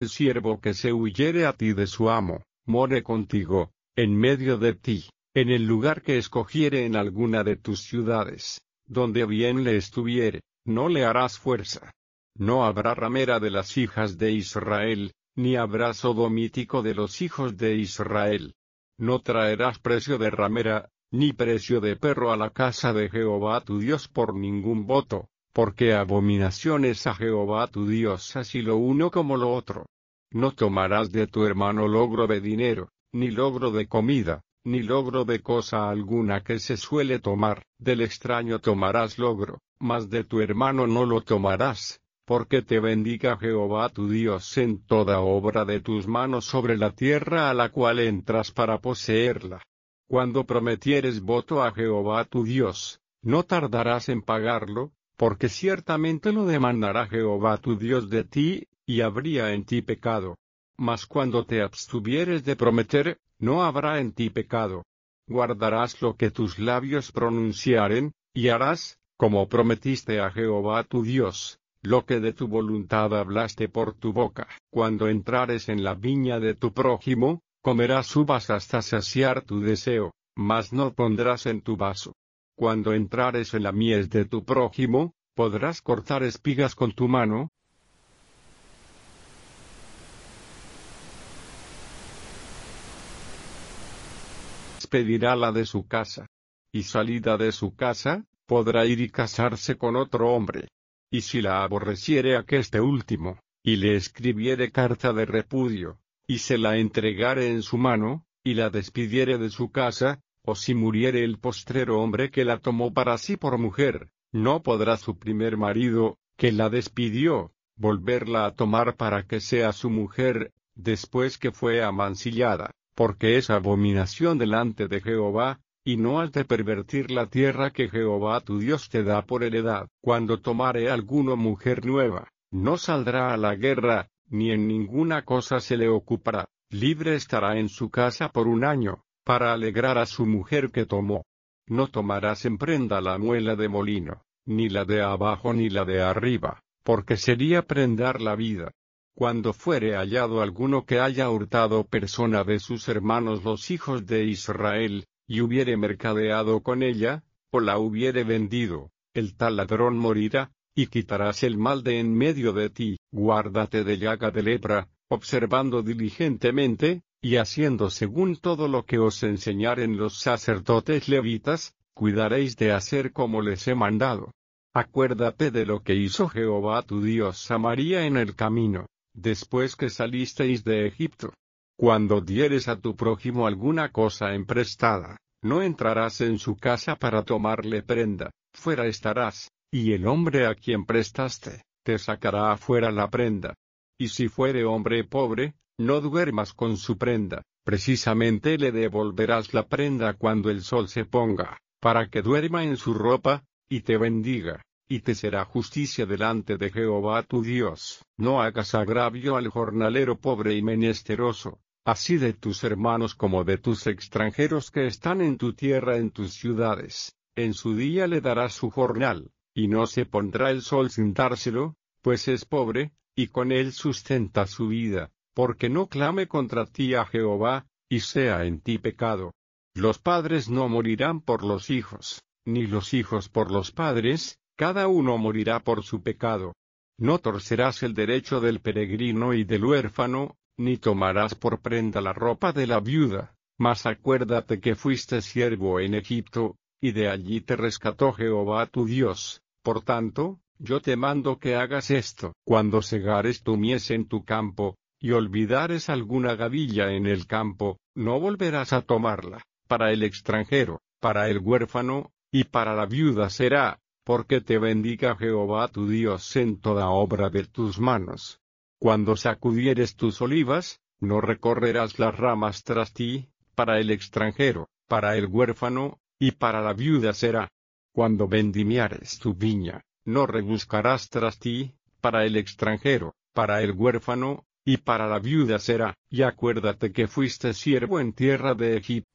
El siervo que se huyere a ti de su amo, more contigo, en medio de ti, en el lugar que escogiere en alguna de tus ciudades, donde bien le estuviere, no le harás fuerza. No habrá ramera de las hijas de Israel, ni habrá sodomítico de los hijos de Israel. No traerás precio de ramera, ni precio de perro a la casa de Jehová tu Dios por ningún voto, porque abominación es a Jehová tu Dios así lo uno como lo otro. No tomarás de tu hermano logro de dinero, ni logro de comida, ni logro de cosa alguna que se suele tomar, del extraño tomarás logro, mas de tu hermano no lo tomarás, porque te bendiga Jehová tu Dios en toda obra de tus manos sobre la tierra a la cual entras para poseerla. Cuando prometieres voto a Jehová tu Dios, no tardarás en pagarlo, porque ciertamente lo demandará Jehová tu Dios de ti, y habría en ti pecado. Mas cuando te abstuvieres de prometer, no habrá en ti pecado. Guardarás lo que tus labios pronunciaren, y harás, como prometiste a Jehová tu Dios, lo que de tu voluntad hablaste por tu boca. Cuando entrares en la viña de tu prójimo, comerás uvas hasta saciar tu deseo, mas no pondrás en tu vaso. Cuando entrares en la mies de tu prójimo, podrás cortar espigas con tu mano. Despedirála de su casa. Y salida de su casa, podrá ir y casarse con otro hombre. Y si la aborreciere aqueste último, y le escribiere carta de repudio, y se la entregare en su mano, y la despidiere de su casa, o si muriere el postrero hombre que la tomó para sí por mujer, no podrá su primer marido, que la despidió, volverla a tomar para que sea su mujer, después que fue amancillada, porque es abominación delante de Jehová, y no has de pervertir la tierra que Jehová tu Dios te da por heredad. Cuando tomare alguno mujer nueva, no saldrá a la guerra, ni en ninguna cosa se le ocupará, libre estará en su casa por un año, para alegrar a su mujer que tomó. No tomarás en prenda la muela de molino, ni la de abajo ni la de arriba, porque sería prendar la vida. Cuando fuere hallado alguno que haya hurtado persona de sus hermanos los hijos de Israel, y hubiere mercadeado con ella, o la hubiere vendido, el tal ladrón morirá, y quitarás el mal de en medio de ti. Guárdate de llaga de lepra, observando diligentemente, y haciendo según todo lo que os enseñaren los sacerdotes levitas, cuidaréis de hacer como les he mandado. Acuérdate de lo que hizo Jehová tu Dios a María en el camino, después que salisteis de Egipto. Cuando dieres a tu prójimo alguna cosa emprestada, no entrarás en su casa para tomarle prenda, fuera estarás, y el hombre a quien prestaste, te sacará afuera la prenda. Y si fuere hombre pobre, no duermas con su prenda, precisamente le devolverás la prenda cuando el sol se ponga, para que duerma en su ropa, y te bendiga, y te será justicia delante de Jehová tu Dios. No hagas agravio al jornalero pobre y menesteroso, así de tus hermanos como de tus extranjeros que están en tu tierra en tus ciudades. En su día le darás su jornal, y no se pondrá el sol sin dárselo, pues es pobre, y con él sustenta su vida, porque no clame contra ti a Jehová, y sea en ti pecado. Los padres no morirán por los hijos, ni los hijos por los padres, cada uno morirá por su pecado. No torcerás el derecho del peregrino y del huérfano, ni tomarás por prenda la ropa de la viuda, mas acuérdate que fuiste siervo en Egipto, y de allí te rescató Jehová tu Dios. Por tanto, yo te mando que hagas esto. Cuando segares tu mies en tu campo, y olvidares alguna gavilla en el campo, no volverás a tomarla. Para el extranjero, para el huérfano, y para la viuda será, porque te bendiga Jehová tu Dios en toda obra de tus manos. Cuando sacudieres tus olivas, no recorrerás las ramas tras ti, para el extranjero, para el huérfano, y para la viuda será. Cuando vendimiares tu viña, no rebuscarás tras ti, para el extranjero, para el huérfano, y para la viuda será. Y acuérdate que fuiste siervo en tierra de Egipto.